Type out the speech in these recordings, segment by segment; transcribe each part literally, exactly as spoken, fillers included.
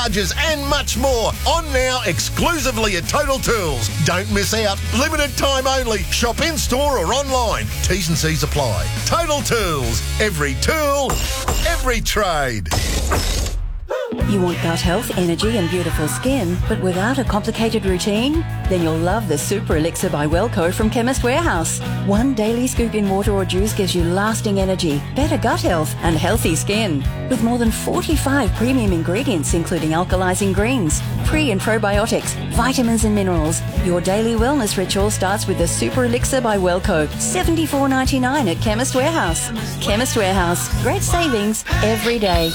charges and much more. On now exclusively at Total Tools. Don't miss out. Limited time only. Shop in store or online. T's and C's apply. Total Tools. Every tool, every trade. You want gut health, energy and beautiful skin, but without a complicated routine? Then you'll love the Super Elixir by Wellco from Chemist Warehouse. One daily scoop in water or juice gives you lasting energy, better gut health and healthy skin. With more than forty-five premium ingredients including alkalizing greens, pre and probiotics, vitamins and minerals, your daily wellness ritual starts with the Super Elixir by Wellco, seventy-four ninety-nine at Chemist Warehouse. Chemist Warehouse, great savings every day.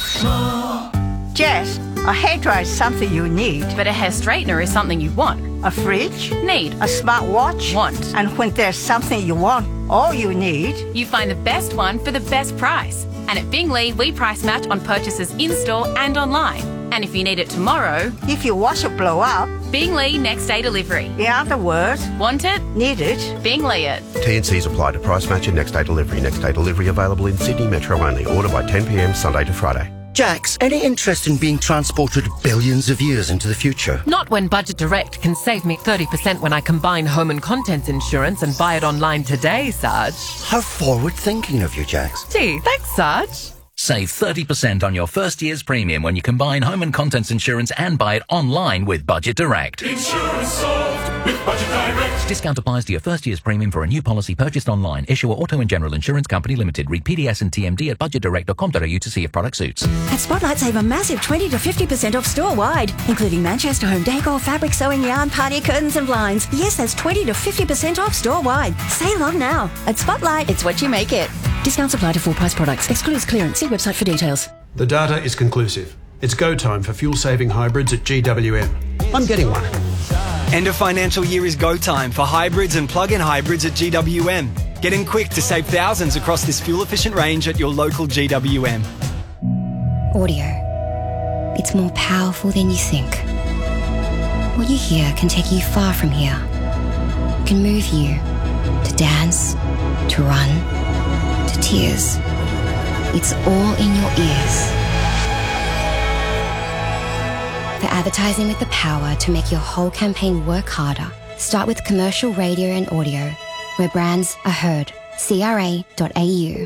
Jess, a hairdryer is something you need. But a hair straightener is something you want. A fridge? Need. A smartwatch? Want. And when there's something you want, all you need... You find the best one for the best price. And at Bingley, we price match on purchases in-store and online. And if you need it tomorrow... If your washer blow up... Bingley next day delivery. In other words... Want it? Need it? Bingley it. T and C's apply to price match and next day delivery. Next day delivery available in Sydney Metro only. Order by ten p m Sunday to Friday. Jax, any interest in being transported billions of years into the future? Not when Budget Direct can save me thirty percent when I combine home and contents insurance and buy it online today, Sarge. How forward-thinking of you, Jax. Gee, thanks, Sarge. Save thirty percent on your first year's premium when you combine home and contents insurance and buy it online with Budget Direct. Insurance solved with Budget Direct. Discount applies to your first year's premium for a new policy purchased online. Issuer Auto and General Insurance Company Limited. Read P D S and T M D at budget direct dot com dot a u to see if product suits. At Spotlight, save a massive twenty to fifty percent off store-wide, including Manchester home decor, fabric, sewing, yarn, party curtains and blinds. Yes, that's twenty to fifty percent off store-wide. Save on now. At Spotlight, it's what you make it. Discounts apply to full-price products. Excludes clearance. See website for details. The data is conclusive. It's go time for fuel-saving hybrids at G W M. I'm getting one. End of financial year is go time for hybrids and plug-in hybrids at G W M. Get in quick to save thousands across this fuel-efficient range at your local G W M. Audio. It's more powerful than you think. What you hear can take you far from here. It can move you to dance, to run, to tears. It's all in your ears. For advertising with the power to make your whole campaign work harder, start with commercial radio and audio, where brands are heard. C R A dot A U.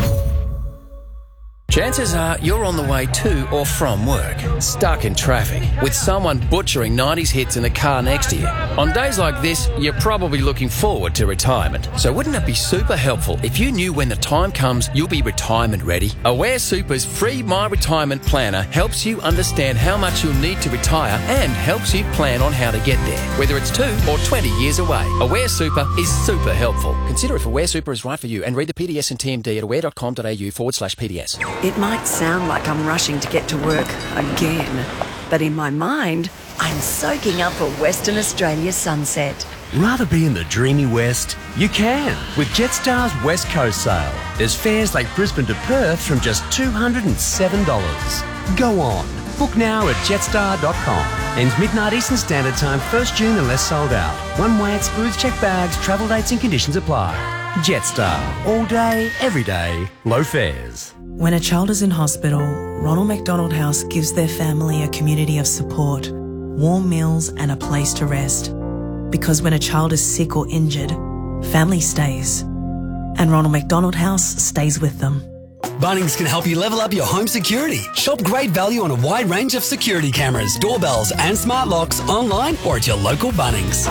Chances are you're on the way to or from work, stuck in traffic, with someone butchering nineties hits in the car next to you. On days like this, you're probably looking forward to retirement. So wouldn't it be super helpful if you knew when the time comes you'll be retirement ready? Aware Super's free My Retirement Planner helps you understand how much you'll need to retire and helps you plan on how to get there, whether it's two or twenty years away. Aware Super is super helpful. Consider if Aware Super is right for you and read the P D S and T M D at aware dot com dot a u forward slash P D S. It might sound like I'm rushing to get to work again, but in my mind, I'm soaking up a Western Australia sunset. Rather be in the dreamy West? You can with Jetstar's West Coast sale. There's fares like Brisbane to Perth from just two hundred seven dollars. Go on. Book now at jetstar dot com. Ends midnight Eastern Standard Time, first June unless sold out. One way excludes check bags, travel dates and conditions apply. Jetstar. All day, every day, low fares. When a child is in hospital, Ronald McDonald House gives their family a community of support, warm meals and a place to rest. Because when a child is sick or injured, family stays. And Ronald McDonald House stays with them. Bunnings can help you level up your home security. Shop great value on a wide range of security cameras, doorbells and smart locks online or at your local Bunnings.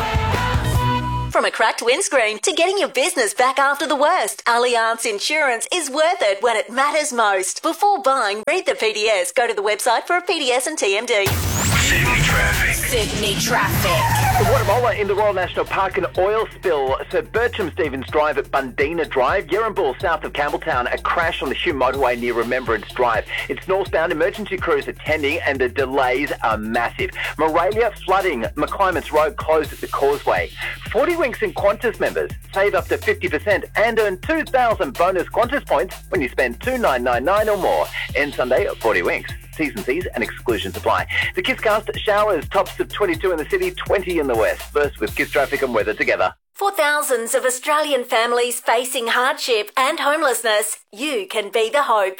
From a cracked windscreen to getting your business back after the worst, Allianz Insurance is worth it when it matters most. Before buying, read the P D S. Go to the website for a P D S and T M D. Sydney traffic. Sydney traffic. The Watermola in the Royal National Park, an oil spill. So Bertram Stevens Drive at Bundina Drive. Yerrinbull south of Campbelltown, a crash on the Hume motorway near Remembrance Drive. It's northbound, emergency crews attending and the delays are massive. Moralia flooding, McClymonds Road closed at the causeway. forty Winks and Qantas members save up to fifty percent and earn two thousand bonus Qantas points when you spend two thousand nine hundred ninety-nine or more. End Sunday at forty Winks. T's and C's and exclusions apply. The Kisscast showers, tops of twenty-two in the city, twenty in the west. First with Kiss traffic and weather together. For thousands of Australian families facing hardship and homelessness, you can be the hope.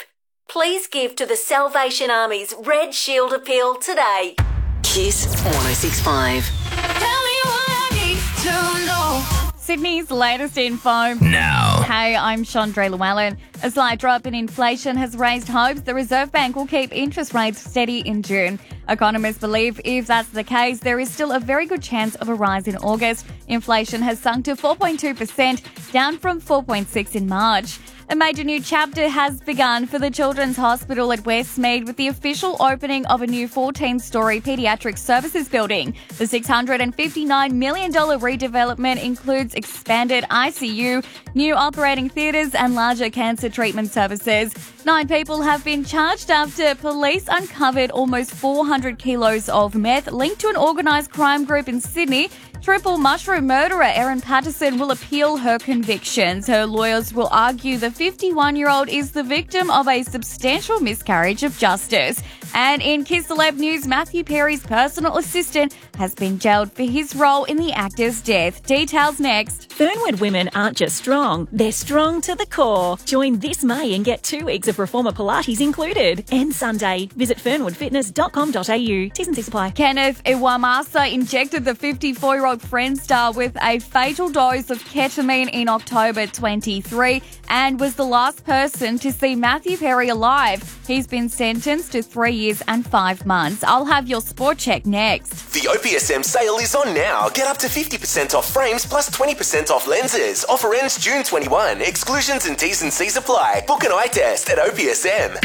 Please give to the Salvation Army's Red Shield Appeal today. Kiss one oh six point five. Tell me what I need to know. Sydney's latest info. Now. Hey, I'm Chandra Llewellyn. A slight drop in inflation has raised hopes the Reserve Bank will keep interest rates steady in June. Economists believe if that's the case, there is still a very good chance of a rise in August. Inflation has sunk to four point two percent, down from four point six percent in March. A major new chapter has begun for the Children's Hospital at Westmead with the official opening of a new fourteen-storey paediatric services building. The six hundred fifty-nine million dollars redevelopment includes expanded I C U, new operating theatres and larger cancer treatment services. Nine people have been charged after police uncovered almost four hundred kilos of meth linked to an organised crime group in Sydney. Triple mushroom murderer Erin Patterson will appeal her convictions. Her lawyers will argue the fifty-one-year-old is the victim of a substantial miscarriage of justice. And in Kiss Celeb news, Matthew Perry's personal assistant has been jailed for his role in the actor's death. Details next. Fernwood women aren't just strong, they're strong to the core. Join this May and get two weeks of Reformer Pilates included. And Sunday, visit fernwood fitness dot com dot a u. T's and C's apply. Kenneth Iwamasa injected the fifty-four-year-old Friends star with a fatal dose of ketamine in October twenty-three and was the last person to see Matthew Perry alive. He's been sentenced to three years and five months. I'll have your sport check next. The O P S M sale is on now. Get up to fifty percent off frames plus twenty percent off lenses. Offer ends June twenty-first. Exclusions and T's and C's apply. Book an eye test at O P S M.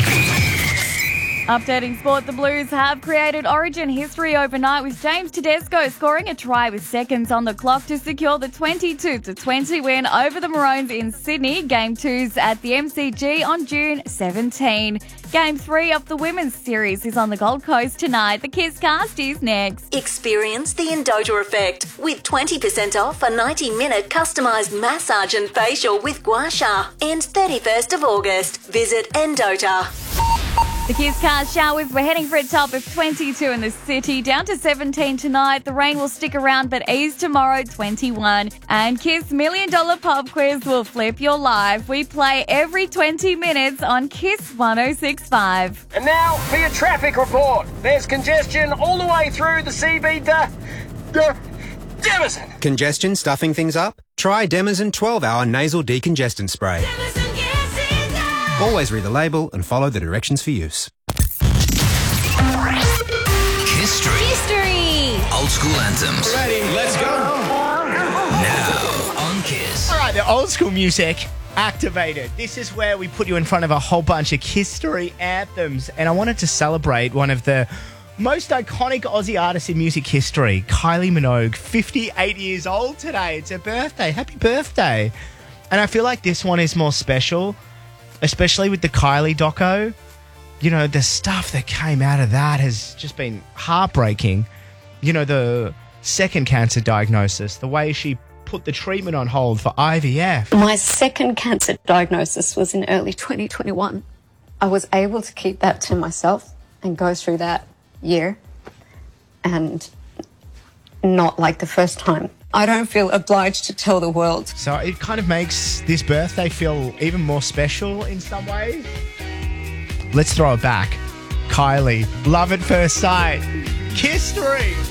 Updating sport, the Blues have created Origin history overnight with James Tedesco scoring a try with seconds on the clock to secure the twenty-two to twenty win over the Maroons in Sydney. Game two's at the M C G on June seventeenth. Game three of the Women's Series is on the Gold Coast tonight. The Kiss Cast is next. Experience the Endota effect with twenty percent off a ninety-minute customised massage and facial with Gua Sha. Ends thirty-first of August. Visit Endota. The Kiss Cast showers, we're heading for a top of twenty-two in the city, down to seventeen tonight. The rain will stick around but ease tomorrow, twenty-one. And Kiss Million Dollar Pop Quiz will flip your life. We play every twenty minutes on Kiss one oh six point five. And now for your traffic report. There's congestion all the way through the C B D. D- Demison. Congestion stuffing things up? Try Demison twelve hour nasal decongestant spray. Always read the label and follow the directions for use. History. History. Old school anthems. Ready, let's go. Now on Kiss. All right, the old school music activated. This is where we put you in front of a whole bunch of history anthems. And I wanted to celebrate one of the most iconic Aussie artists in music history, Kylie Minogue, fifty-eight years old today. It's her birthday. Happy birthday. And I feel like this one is more special, especially with the Kylie doco. You know, the stuff that came out of that has just been heartbreaking. You know, the second cancer diagnosis, the way she put the treatment on hold for I V F. My second cancer diagnosis was in early twenty twenty-one. I was able to keep that to myself and go through that year and not like the first time. I don't feel obliged to tell the world. So it kind of makes this birthday feel even more special in some ways. Let's throw it back. Kylie, love at first sight. Kiss three.